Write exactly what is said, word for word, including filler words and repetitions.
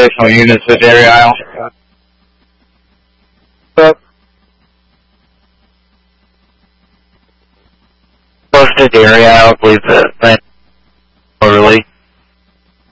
additional units to Dairy Isle. But Close to Dairy Isle, I believe the